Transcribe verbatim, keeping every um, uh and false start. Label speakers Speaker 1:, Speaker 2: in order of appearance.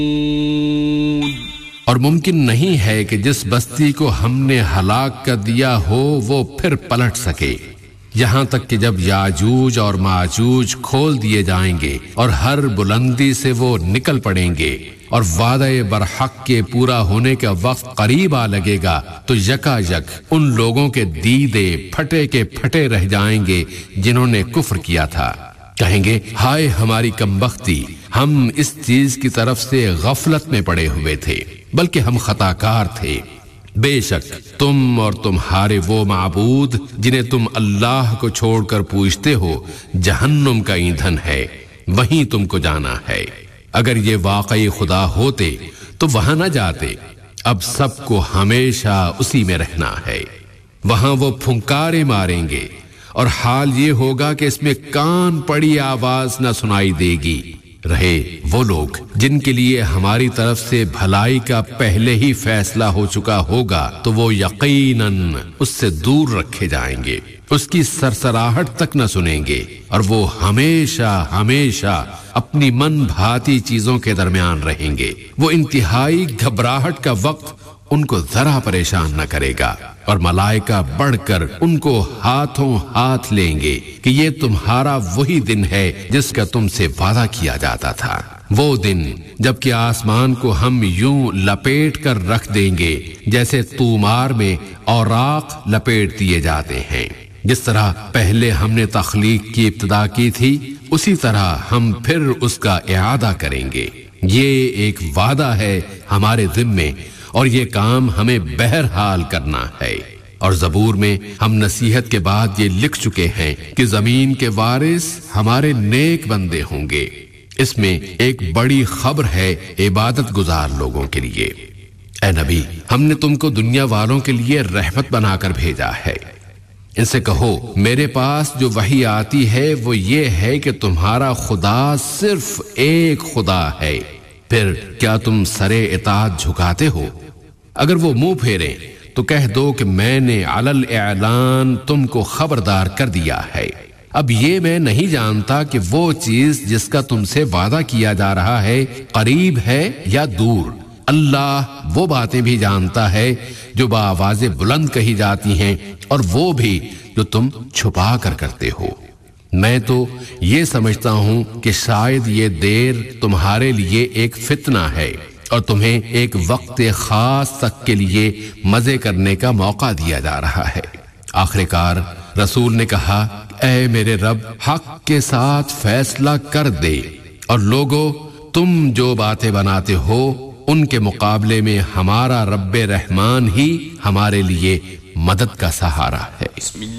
Speaker 1: اور ممکن نہیں ہے کہ جس بستی کو ہم نے ہلاک کر دیا ہو وہ پھر پلٹ سکے، یہاں تک کہ جب یاجوج اور ماجوج کھول دیے جائیں گے اور ہر بلندی سے وہ نکل پڑیں گے اور وعدہ برحق کے پورا ہونے کا وقت قریب آ لگے گا تو یکا یک ان لوگوں کے دیدے پھٹے کے پھٹے رہ جائیں گے جنہوں نے کفر کیا تھا۔ کہیں گے ہائے ہماری کمبختی، ہم اس چیز کی طرف سے غفلت میں پڑے ہوئے تھے، بلکہ ہم خطا کار تھے۔ بے شک تم اور تمہارے وہ معبود جنہیں تم اللہ کو چھوڑ کر پوجتے ہو جہنم کا ایندھن ہے، وہیں تم کو جانا ہے۔ اگر یہ واقعی خدا ہوتے تو وہاں نہ جاتے، اب سب کو ہمیشہ اسی میں رہنا ہے۔ وہاں وہ پھنکارے ماریں گے اور حال یہ ہوگا کہ اس میں کان پڑی آواز نہ سنائی دے گی۔ رہے وہ لوگ جن کے لیے ہماری طرف سے بھلائی کا پہلے ہی فیصلہ ہو چکا ہوگا تو وہ یقیناً اس سے دور رکھے جائیں گے، اس کی سرسراہٹ تک نہ سنیں گے، اور وہ ہمیشہ ہمیشہ اپنی من بھاتی چیزوں کے درمیان رہیں گے۔ وہ انتہائی گھبراہٹ کا وقت ان کو ذرا پریشان نہ کرے گا، اور ملائکہ بڑھ کر ان کو ہاتھوں ہاتھ لیں گے کہ یہ تمہارا وہی دن ہے جس کا تم سے وعدہ کیا جاتا تھا۔ وہ دن جب کہ آسمان کو ہم یوں لپیٹ کر رکھ دیں گے جیسے تومار میں اوراق لپیٹ دیے جاتے ہیں۔ جس طرح پہلے ہم نے تخلیق کی ابتدا کی تھی اسی طرح ہم پھر اس کا اعادہ کریں گے۔ یہ ایک وعدہ ہے ہمارے ذمے، اور یہ کام ہمیں بہرحال کرنا ہے۔ اور زبور میں ہم نصیحت کے بعد یہ لکھ چکے ہیں کہ زمین کے وارث ہمارے نیک بندے ہوں گے۔ اس میں ایک بڑی خبر ہے عبادت گزار لوگوں کے لیے۔ اے نبی، ہم نے تم کو دنیا والوں کے لیے رحمت بنا کر بھیجا ہے۔ ان سے کہو میرے پاس جو وحی آتی ہے وہ یہ ہے کہ تمہارا خدا صرف ایک خدا ہے، پھر کیا تم سرے اطاعت جھکاتے ہو؟ اگر وہ منہ پھیریں تو کہہ دو کہ میں نے علل اعلان تم کو خبردار کر دیا ہے۔ اب یہ میں نہیں جانتا کہ وہ چیز جس کا تم سے وعدہ کیا جا رہا ہے قریب ہے یا دور۔ اللہ وہ باتیں بھی جانتا ہے جو بآواز بلند کہی جاتی ہیں، اور وہ بھی جو تم چھپا کر کرتے ہو۔ میں تو یہ سمجھتا ہوں کہ شاید یہ دیر تمہارے لیے ایک فتنہ ہے اور تمہیں ایک وقت خاص تک کے لیے مزے کرنے کا موقع دیا جا رہا ہے۔ آخر کار رسول نے کہا اے میرے رب، حق کے ساتھ فیصلہ کر دے، اور لوگو تم جو باتیں بناتے ہو ان کے مقابلے میں ہمارا رب رحمان ہی ہمارے لیے مدد کا سہارا ہے۔